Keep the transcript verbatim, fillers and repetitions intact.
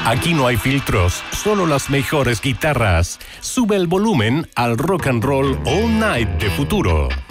Aquí no hay filtros, solo las mejores guitarras. Sube el volumen al Rock and Roll All Night de Futuro.